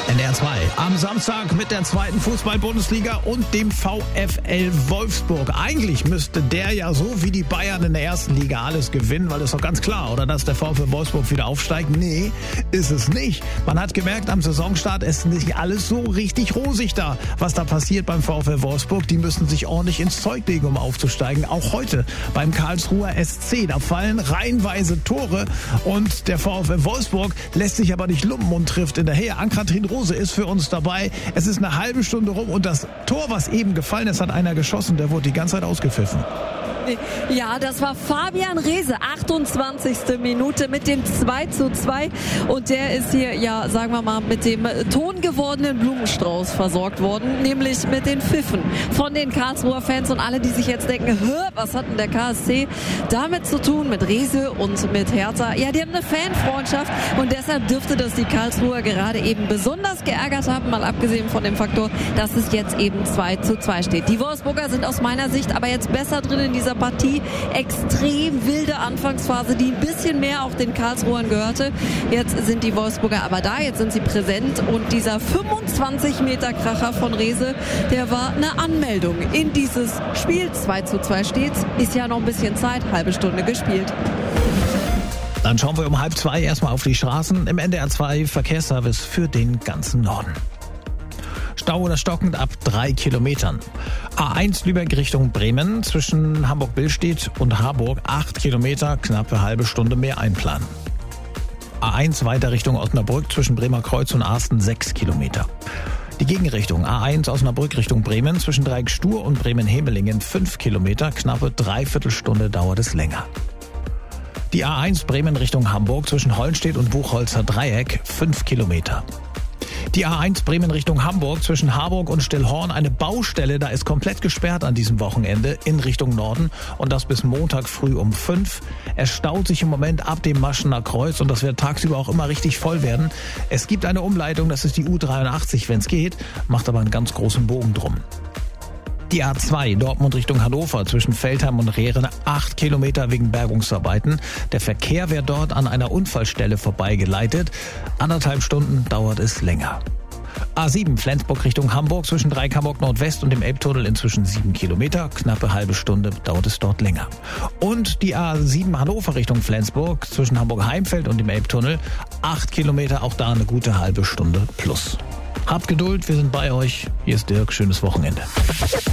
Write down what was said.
NDR 2 am Samstag mit der zweiten Fußball-Bundesliga und dem VfL Wolfsburg. Eigentlich müsste der ja so wie die Bayern in der ersten Liga alles gewinnen, weil das ist doch ganz klar, oder, dass der VfL Wolfsburg wieder aufsteigt. Nee, ist es nicht. Man hat gemerkt am Saisonstart, es ist nicht alles so richtig rosig da, was da passiert beim VfL Wolfsburg. Die müssen sich ordentlich ins Zeug legen, um aufzusteigen. Auch heute beim Karlsruher SC. Da fallen reihenweise Tore und der VfL Wolfsburg lässt sich aber nicht lumpen und trifft in der Nähe. Ann-Kathrin Rose ist für uns dabei. Es ist eine halbe Stunde rum und das Tor, was eben gefallen ist, hat einer geschossen. Der wurde die ganze Zeit ausgepfiffen. Ja, das war Fabian Reese, 28. Minute mit dem 2:2 und der ist hier, ja, sagen wir mal, mit dem tongewordenen Blumenstrauß versorgt worden, nämlich mit den Pfiffen von den Karlsruher Fans und alle, die sich jetzt denken, was hat denn der KSC damit zu tun, mit Reese und mit Hertha? Ja, die haben eine Fanfreundschaft und deshalb dürfte das die Karlsruher gerade eben besonders geärgert haben, mal abgesehen von dem Faktor, dass es jetzt eben 2:2 steht. Die Wolfsburger sind aus meiner Sicht aber jetzt besser drin in dieser Partie. Extrem wilde Anfangsphase, die ein bisschen mehr auch den Karlsruhern gehörte. Jetzt sind die Wolfsburger aber da, jetzt sind sie präsent und dieser 25 Meter Kracher von Reese, der war eine Anmeldung in dieses Spiel. 2:2 steht's, ist ja noch ein bisschen Zeit, halbe Stunde gespielt. Dann schauen wir um 1:30 erstmal auf die Straßen im NDR 2 Verkehrsservice für den ganzen Norden. Stau oder stockend ab 3 Kilometern. A1 Lübeck Richtung Bremen zwischen Hamburg-Billstedt und Harburg 8 Kilometer, knappe halbe Stunde mehr einplanen. A1 weiter Richtung Osnabrück zwischen Bremerkreuz und Arsten 6 Kilometer. Die Gegenrichtung A1 Osnabrück Richtung Bremen zwischen Dreiecksstuhr und Bremen-Hemelingen 5 Kilometer, knappe Dreiviertelstunde dauert es länger. Die A1 Bremen Richtung Hamburg zwischen Hollenstedt und Buchholzer Dreieck 5 Kilometer. Die A1 Bremen Richtung Hamburg zwischen Harburg und Stillhorn eine Baustelle, da ist komplett gesperrt an diesem Wochenende in Richtung Norden und das bis Montag früh um 5. Es staut sich im Moment ab dem Maschener Kreuz und das wird tagsüber auch immer richtig voll werden. Es gibt eine Umleitung, das ist die U83, wenn es geht, macht aber einen ganz großen Bogen drum. Die A2 Dortmund Richtung Hannover zwischen Veltheim und Rehren 8 Kilometer wegen Bergungsarbeiten. Der Verkehr wird dort an einer Unfallstelle vorbeigeleitet. 1,5 Stunden dauert es länger. A7 Flensburg Richtung Hamburg zwischen Dreieck-Hamburg Nordwest und dem Elbtunnel inzwischen 7 Kilometer. Knappe halbe Stunde dauert es dort länger. Und die A7 Hannover Richtung Flensburg zwischen Hamburg-Heimfeld und dem Elbtunnel 8 Kilometer, auch da eine gute halbe Stunde plus. Habt Geduld, wir sind bei euch. Hier ist Dirk, schönes Wochenende.